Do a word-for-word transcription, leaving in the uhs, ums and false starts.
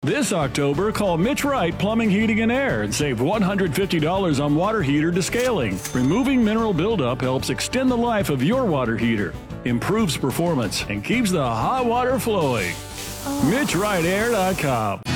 This October, call Mitch Wright Plumbing, Heating, and Air and save one hundred fifty dollars on water heater descaling. Removing mineral buildup helps extend the life of your water heater, improves performance, and keeps the hot water flowing. Mitch Wright Air dot com